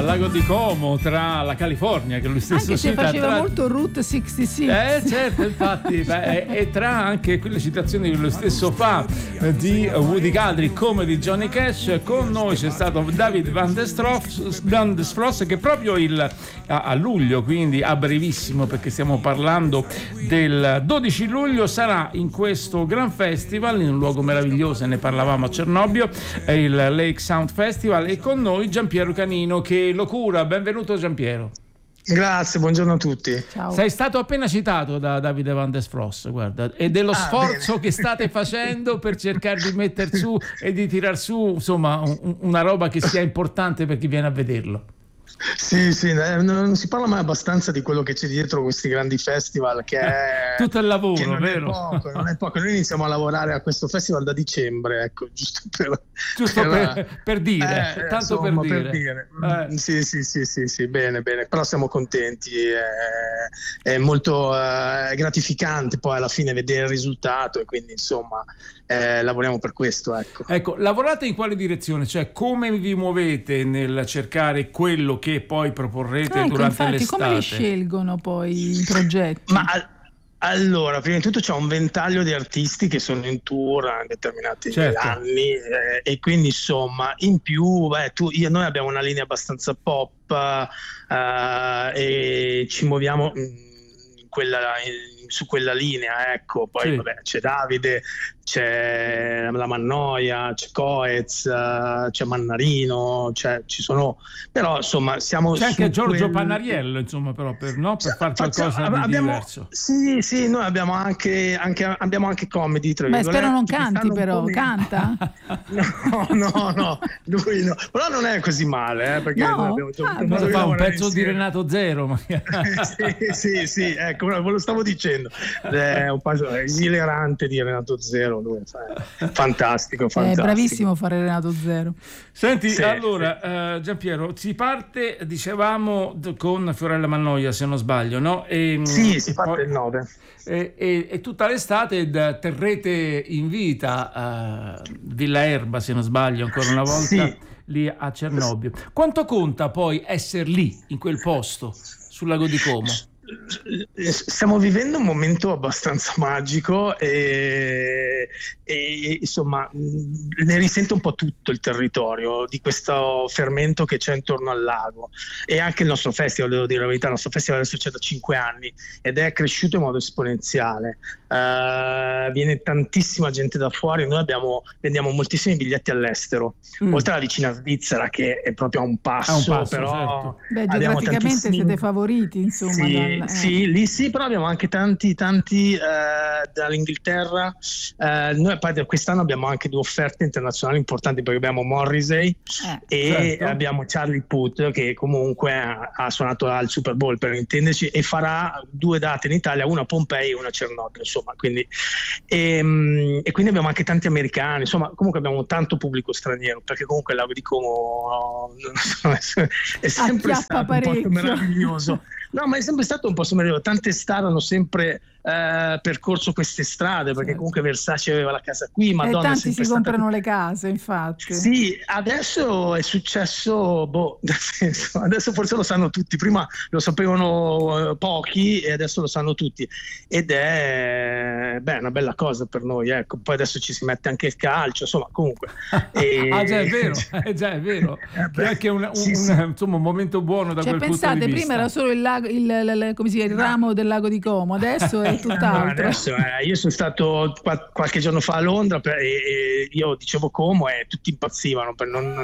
Lago di Como, tra la California, che lui stesso anche se cita, faceva molto Route 66. certo, infatti, e tra anche quelle citazioni che lui stesso fa di Woody Guthrie come di Johnny Cash. Con noi c'è stato David Van der Stross, che proprio a luglio, quindi a brevissimo, perché stiamo parlando del 12 luglio, sarà in questo gran festival in un luogo meraviglioso, ne parlavamo a Cernobbio, è il Lake Sound Festival, e con noi Giampiero Canino che lo cura. Benvenuto Giampiero. Grazie, buongiorno a tutti. Ciao. Sei stato appena citato da Davide Van der Stross, guarda, e dello sforzo che state facendo per cercare di mettere su e di tirar su, insomma, una roba che sia importante per chi viene a vederlo. Sì, non si parla mai abbastanza di quello che c'è dietro questi grandi festival, che è tutto il lavoro, che non vero? Non è poco. Noi iniziamo a lavorare a questo festival da dicembre, ecco, giusto per dire, tanto insomma, per dire. Sì, bene, però siamo contenti, è molto gratificante poi alla fine vedere il risultato, e quindi insomma lavoriamo per questo, ecco. Lavorate in quale direzione? Cioè, come vi muovete nel cercare quello che poi proporrete durante infatti, l'estate? come li scelgono poi i progetti? Allora, prima di tutto c'è un ventaglio di artisti che sono in tour in determinati anni, e quindi insomma in più noi abbiamo una linea abbastanza pop, e ci muoviamo su quella linea, ecco. Poi c'è Davide, c'è la Mannoia, c'è Coez, c'è Mannarino, ci sono, però insomma siamo c'è anche Giorgio Pannariello, insomma, però per fare qualcosa di diverso. Sì, noi abbiamo anche comedy, tra virgolette. Spero non canti, però canta? No, lui no, però non è così male, perché noi abbiamo fa un pezzo di Renato Zero magari. sì, ecco, ve lo stavo dicendo, è un passo esilerante di Renato Zero. Fantastico. È bravissimo fare Renato Zero. Senti, allora Giampiero, si parte, dicevamo, con Fiorella Mannoia, se non sbaglio, no? Si parte il 9. E tutta l'estate terrete in vita Villa Erba, se non sbaglio, ancora una volta, lì a Cernobbio. Quanto conta poi essere lì, in quel posto, sul lago di Como? Stiamo vivendo un momento abbastanza magico, e insomma ne risente un po' tutto il territorio di questo fermento che c'è intorno al lago, e anche il nostro festival, devo dire la verità. Il nostro festival adesso c'è da 5 anni ed è cresciuto in modo esponenziale, viene tantissima gente da fuori. Noi vendiamo moltissimi biglietti all'estero, oltre alla vicina Svizzera che è proprio a un passo, però certo. Geograficamente siete favoriti, insomma. Sì, però abbiamo anche tanti dall'Inghilterra. Noi quest'anno abbiamo anche 2 offerte internazionali importanti, perché abbiamo Morrissey e abbiamo Charlie Puth, che comunque ha suonato al Super Bowl, per intenderci, e farà 2 date in Italia, una a Pompei e una a Cernobbio, insomma, quindi e quindi abbiamo anche tanti americani, insomma, comunque abbiamo tanto pubblico straniero, perché comunque il lago di Como è sempre stato un posto meraviglioso. No, ma è sempre stato un po' meraviglioso. Tante star hanno sempre percorso queste strade, perché comunque Versace aveva la casa qui, Madonna, tanti si comprano le case, infatti. Sì, adesso è successo, nel senso, adesso forse lo sanno tutti. Prima lo sapevano pochi e adesso lo sanno tutti, ed è una bella cosa per noi, ecco. Poi adesso ci si mette anche il calcio, insomma, comunque già è vero che è anche insomma, un momento buono da quel punto di vista. Pensate, prima era solo il ramo del lago di Como, adesso è tutt'altro. Adesso, io sono stato qualche giorno fa a Londra, e io dicevo Como e tutti impazzivano,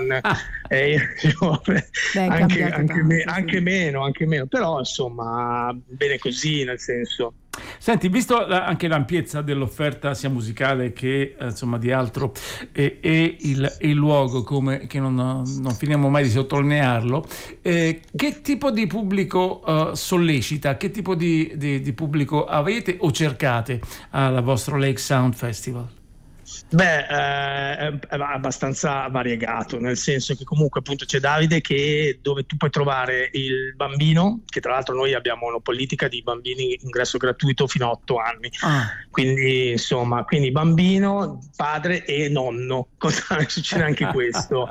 anche meno, però insomma bene così, nel senso. Senti, visto anche l'ampiezza dell'offerta sia musicale che insomma di altro, e il luogo, che non finiamo mai di sottolinearlo, che tipo di pubblico sollecita, che tipo di pubblico avete o cercate al vostro Lake Sound Festival? Beh, è abbastanza variegato, nel senso che comunque appunto c'è Davide dove tu puoi trovare il bambino, che tra l'altro noi abbiamo una politica di bambini ingresso gratuito fino a 8 anni, quindi insomma, quindi bambino, padre e nonno, cosa succede anche questo,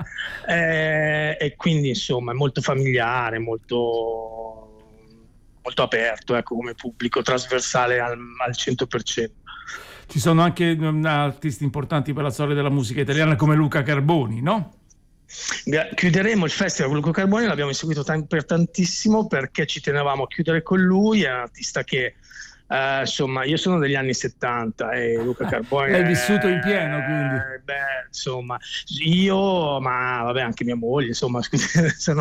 e quindi insomma è molto familiare, molto aperto, ecco, come pubblico, trasversale al 100%. Ci sono anche artisti importanti per la storia della musica italiana come Luca Carboni, no? Chiuderemo il festival con Luca Carboni, l'abbiamo inseguito per tantissimo perché ci tenevamo a chiudere con lui. È un artista che insomma, io sono degli anni 70 e Luca Carboni l'hai vissuto in pieno, quindi insomma io, ma vabbè, anche mia moglie, insomma, sono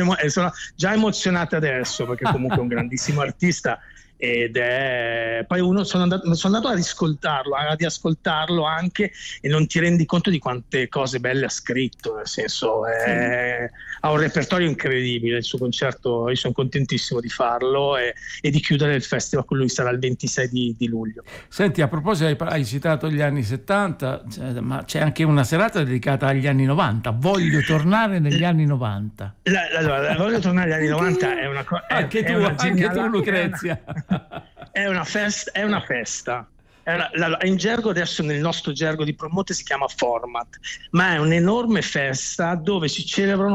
già emozionata adesso perché comunque è un grandissimo artista. Ed è poi sono andato ad ascoltarlo anche, e non ti rendi conto di quante cose belle ha scritto, nel senso ha un repertorio incredibile. Il suo concerto, io sono contentissimo di farlo e di chiudere il festival con lui. Sarà il 26 di luglio. Senti, a proposito, hai citato gli anni 70, ma c'è anche una serata dedicata agli anni 90. Voglio tornare negli anni 90. Allora, voglio tornare agli anni 90 è una cosa, anche tu Lucrezia. È una festa. In gergo adesso, nel nostro gergo di promote, si chiama format, ma è un'enorme festa dove si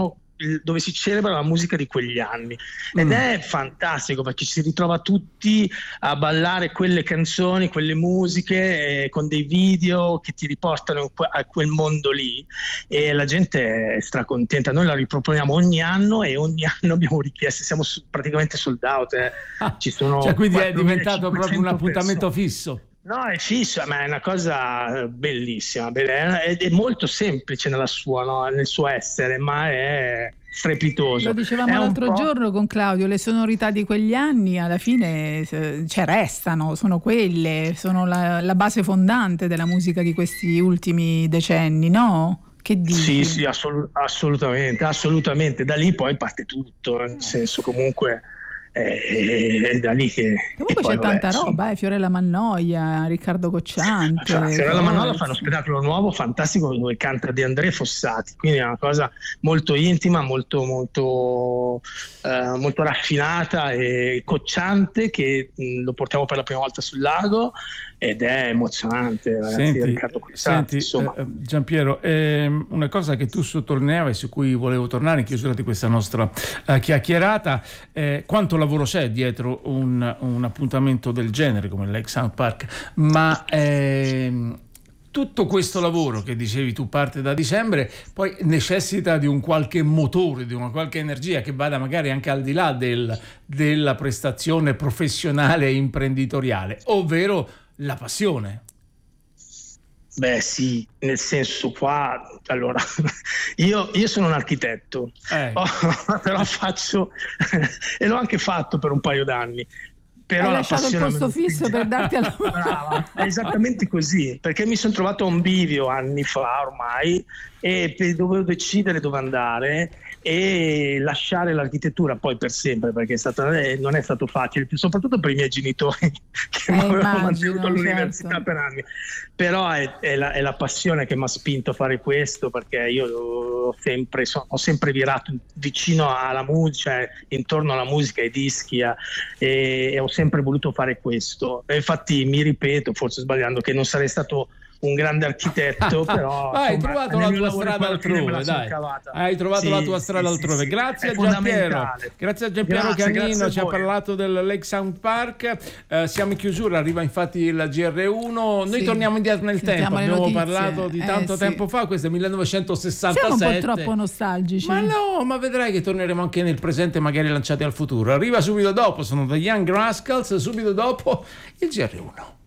celebra la musica di quegli anni, ed è fantastico perché ci si ritrova tutti a ballare quelle canzoni, quelle musiche, con dei video che ti riportano a quel mondo lì, e la gente è stracontenta. Noi la riproponiamo ogni anno e ogni anno abbiamo richieste, siamo praticamente sold out. Ci sono, cioè, quindi è diventato proprio un appuntamento fisso. No, è fisso, ma è una cosa bellissima, è molto semplice nel suo essere, ma è strepitoso. Lo dicevamo l'altro giorno con Claudio, le sonorità di quegli anni alla fine restano, sono quelle, sono la base fondante della musica di questi ultimi decenni, no? Che dici? Sì, assolutamente. Da lì poi parte tutto, nel senso, comunque è da lì che comunque c'è tanta roba, Fiorella Mannoia, Riccardo Cocciante. Fiorella Mannoia fa uno spettacolo nuovo fantastico dove canta De André Fossati, quindi è una cosa molto intima, molto raffinata e Cocciante, che lo portiamo per la prima volta sul lago ed è emozionante, ragazzi. Riccardo Cocciante, insomma. Giampiero, una cosa che tu sottolineavi, su cui volevo tornare in chiusura di questa nostra chiacchierata, quanto lavoro c'è dietro un appuntamento del genere come il Lake Sound Park, ma tutto questo lavoro che dicevi tu parte da dicembre, poi necessita di un qualche motore, di una qualche energia che vada magari anche al di là della prestazione professionale e imprenditoriale, ovvero la passione. Beh sì, nel senso, qua allora io sono un architetto, però faccio e l'ho anche fatto per un paio d'anni. Però hai lasciato il posto fisso per darti alla brava, è esattamente così, perché mi sono trovato a un bivio anni fa ormai e dovevo decidere dove andare e lasciare l'architettura poi per sempre, perché non è stato facile, soprattutto per i miei genitori che mi avevano mantenuto all'università per anni. Però è la passione che mi ha spinto a fare questo, perché io ho sempre virato vicino alla musica, cioè intorno alla musica, ai dischi, e ho sempre voluto fare questo. E infatti mi ripeto, forse sbagliando, che non sarei stato un grande architetto, però hai trovato la tua strada altrove, dai. Hai trovato la tua strada altrove. Grazie a Giampiero. Grazie a Giampiero Canino, ci ha parlato del Lake Sound Park. Siamo in chiusura, arriva infatti il GR1. Noi torniamo indietro nel tempo. Abbiamo parlato di tanto tempo fa, questo è 1967. Siamo un po' troppo nostalgici. Ma no, ma vedrai che torneremo anche nel presente, magari lanciati al futuro. Arriva subito dopo, sono The Young Rascals, subito dopo il GR1.